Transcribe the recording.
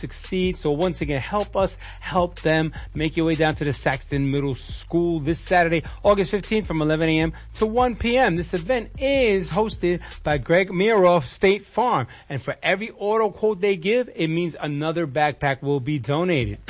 succeed. So once again, help us, help them. Make your way down to the Saxton Middle School this Saturday, August 15th from 11 a.m. to 1 p.m. This event is hosted by Greg Miroff, State Farm. And for every auto quote they give, it means another backpack will be donated.